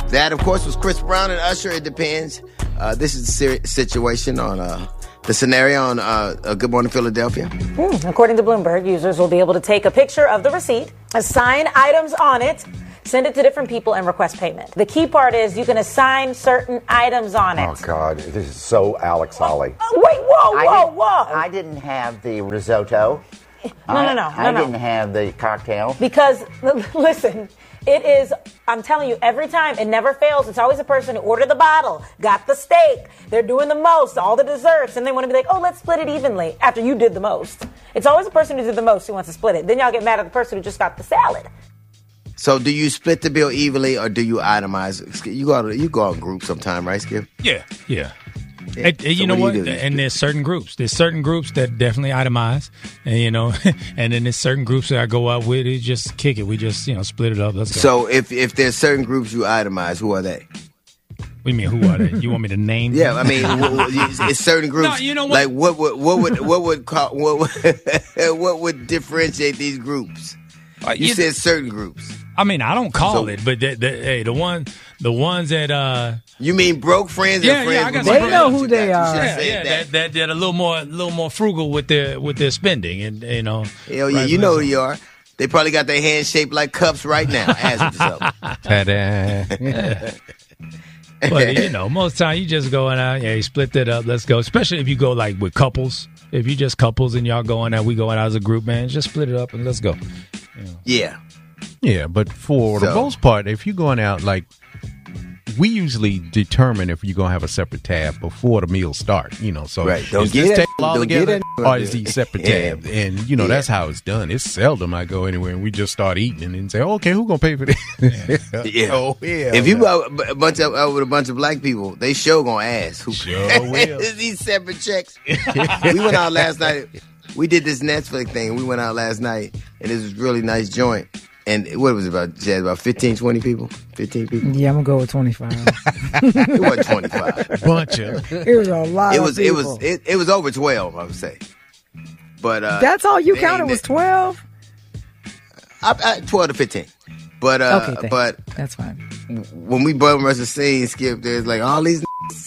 That, of course, was Chris Brown and Usher. It depends. This is the situation on the scenario on Good Morning Philadelphia. According to Bloomberg, users will be able to take a picture of the receipt, assign items on it, send it to different people, and request payment. The key part is you can assign certain items on it. Oh, God. This is so Alex Holly. Wait, whoa. I didn't have the risotto. No. I didn't have the cocktail. Because, listen, it is, I'm telling you, every time, it never fails. It's always a person who ordered the bottle, got the steak, they're doing the most, all the desserts, and they want to be like, oh, let's split it evenly after you did the most. It's always the person who did the most who wants to split it. Then y'all get mad at the person who just got the salad. So do you split the bill evenly or do you itemize? You go on groups sometime, right, Skip? Yeah. And you know what? And there's certain groups. There's certain groups that definitely itemize, and and then there's certain groups that I go out with. It just kick it. We just split it up. Let's go. So if there's certain groups you itemize, who are they? What do you mean? Who are they? You want me to name? Yeah, I mean, it's certain groups. No, you know what? Like what would differentiate these groups? You said certain groups. I mean, I don't call it, but the ones that you mean broke friends and friends? They know who they are. That a little more frugal with their spending, and Hell yeah, you know who you are. They probably got their hands shaped like cups right now. Ask yourself. Ta-da. But most of the time you just going out, you split that up. Let's go. Especially if you go like with couples. If you just couples and y'all going out, we going out as a group, man. Just split it up and let's go. Yeah. Yeah, but for the most part, if you're going out, like, we usually determine if you're going to have a separate tab before the meal starts, So right. Is this table all together or is these separate tabs? And, that's how it's done. It's seldom I go anywhere and we just start eating and then say, okay, who's going to pay for this? Yeah. Oh, yeah. If you go with a bunch of black people, they sure going to ask who will. These separate checks. We went out last night. We did this Netflix thing. We went out last night and this was a really nice joint. And what was it about, Jazz? About 15, 20 people? 15 people? Yeah, I'm going to go with 25. It wasn't 25. Bunch of. It was a lot of people. It was over 12, I would say. But that's all you counted was 12? 12 to 15. But okay, but that's fine. When we bum rush the scene, Skip, there's like all these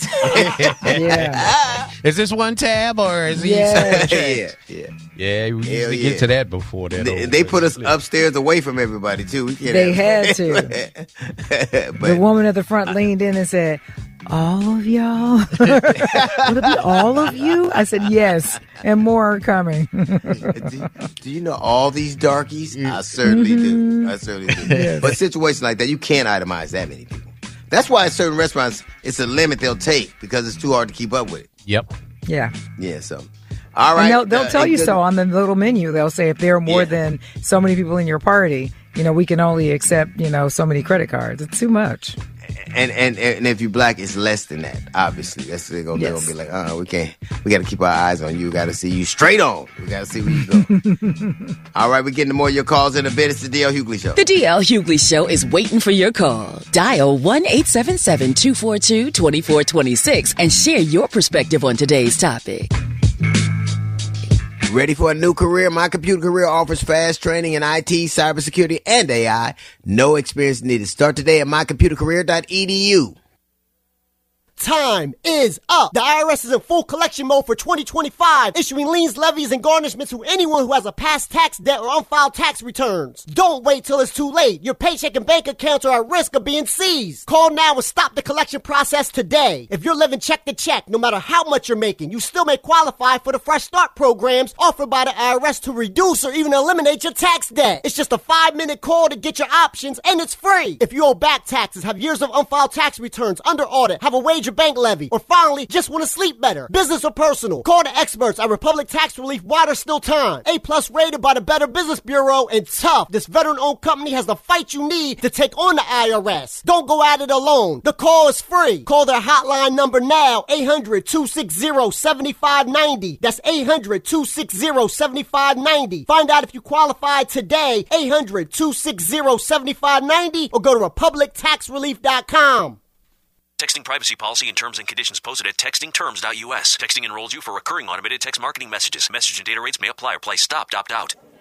yeah. Is this one tab or is these? Yeah, we usually get to that before that. They put us upstairs away from everybody too. We can't. They had to. The woman at the front leaned in and said, "All of y'all? Would it be all of you?" I said, "Yes, and more are coming." Do you know all these darkies? I certainly do. I certainly do. Yes. But situations like that, you can't itemize that many people. That's why at certain restaurants, it's a limit they'll take because it's too hard to keep up with it. Yep. Yeah. Yeah, so. All right. And they'll tell you so on the little menu. They'll say if there are more than so many people in your party, we can only accept, so many credit cards. It's too much. And if you're black, it's less than that, obviously. They're going to be like, we can't. We got to keep our eyes on you. We got to see you straight on. We got to see where you go. All right, we're getting to more of your calls in a bit. It's the D.L. Hughley Show. The D.L. Hughley Show is waiting for your call. Dial 1-877-242-2426 and share your perspective on today's topic. Ready for a new career? My Computer Career offers fast training in IT, cybersecurity, and AI. No experience needed. Start today at mycomputercareer.edu. Time is up. The IRS is in full collection mode for 2025, issuing liens, levies, and garnishments to anyone who has a past tax debt or unfiled tax returns. Don't wait till it's too late. Your paycheck and bank accounts are at risk of being seized. Call now and stop the collection process today. If you're living check to check, no matter how much you're making, you still may qualify for the Fresh Start programs offered by the IRS to reduce or even eliminate your tax debt. It's just a 5-minute call to get your options, and it's free. If you owe back taxes, have years of unfiled tax returns, under audit, have a wage bank levy, or finally just want to sleep better, business or personal, call the experts at Republic Tax Relief while there's still time. A+ rated by the Better Business Bureau, and tough. This veteran-owned company has the fight you need to take on the IRS. Don't go at it alone. The call is free. Call their hotline number now, 800-260-7590. That's 800-260-7590. Find out if you qualify today, 800-260-7590, or go to republictaxrelief.com. Texting privacy policy and terms and conditions posted at textingterms.us. Texting enrolls you for recurring automated text marketing messages. Message and data rates may apply or play stopped, opt out.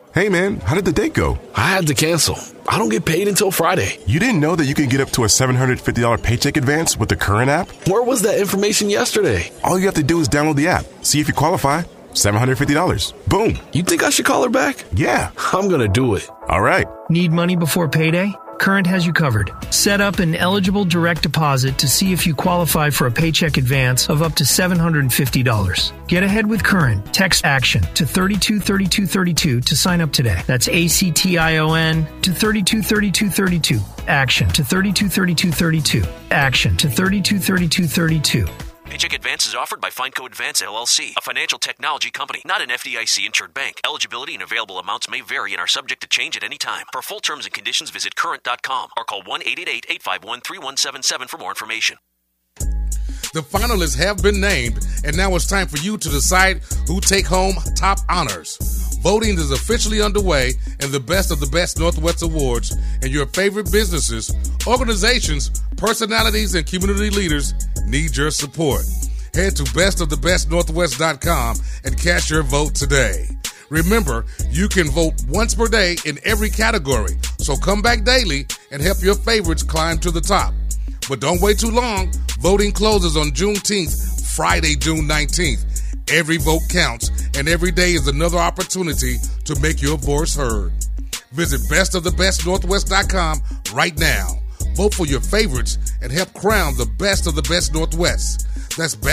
Hey, man, how did the date go? I had to cancel. I don't get paid until Friday. You didn't know that you can get up to a $750 paycheck advance with the Current app? Where was that information yesterday? All you have to do is download the app, see if you qualify. $750. Boom. You think I should call her back? Yeah. I'm going to do it. All right. Need money before payday? Current has you covered. Set up an eligible direct deposit to see if you qualify for a paycheck advance of up to $750. Get ahead with Current. Text ACTION to 323232 to sign up today. That's ACTION to 323232. ACTION to 323232. ACTION to 323232. Paycheck advance is offered by Fineco Advance LLC, a financial technology company, not an FDIC-insured bank. Eligibility and available amounts may vary and are subject to change at any time. For full terms and conditions, visit current.com or call 1-888-851-3177 for more information. The finalists have been named, and now it's time for you to decide who take home top honors. Voting is officially underway, and the Best of the Best Northwest Awards and your favorite businesses, organizations, personalities, and community leaders need your support. Head to bestofthebestnorthwest.com and cast your vote today. Remember, you can vote once per day in every category, so come back daily and help your favorites climb to the top. But don't wait too long. Voting closes on Juneteenth, Friday, June 19th. Every vote counts, and every day is another opportunity to make your voice heard. Visit bestofthebestnorthwest.com right now. Vote for your favorites and help crown the best of the best Northwest. That's